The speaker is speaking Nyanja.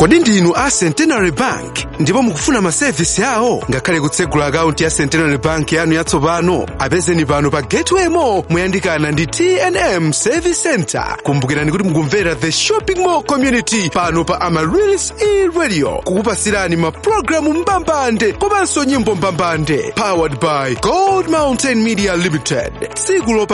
Kodi ndinu a Centenary Bank ndipo mukufuna masevisi yawo ngakhale kutsegula akaunti ya Centenary Bank yanu yatsopano? Apezeni pano pa Gateway Mall moyandikana ndi TNM Service Center. Kumbukirani kuti mukumvera The Shopping Mall Community pano pa Amaryllis E-Radio, kukupasirani maprogramu mbambande komanso nyimbo mbambande, powered by Gold Mountain Media Limited.